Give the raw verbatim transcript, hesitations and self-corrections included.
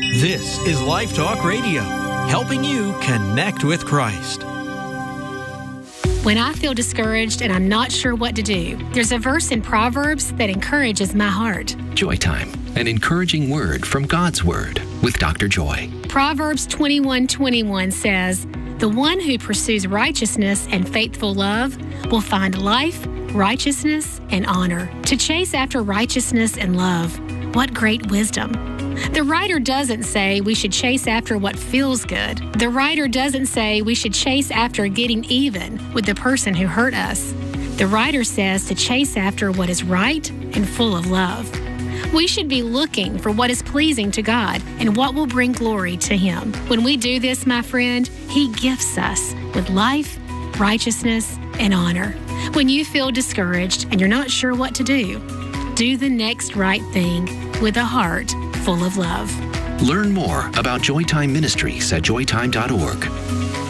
This is Life Talk Radio, helping you connect with Christ. When I feel discouraged and I'm not sure what to do, there's a verse in Proverbs that encourages my heart. Joy Time, an encouraging word from God's Word with Doctor Joy. Proverbs twenty-one twenty-one says, "The one who pursues righteousness and faithful love will find life, righteousness, and honor." To chase after righteousness and love, what great wisdom. The writer doesn't say we should chase after what feels good. The writer doesn't say we should chase after getting even with the person who hurt us. The writer says to chase after what is right and full of love. We should be looking for what is pleasing to God and what will bring glory to Him. When we do this, my friend, He gifts us with life, righteousness, and honor. When you feel discouraged and you're not sure what to do, do the next right thing with a heart full of love. Learn more about Joy Time Ministries at joy time dot org.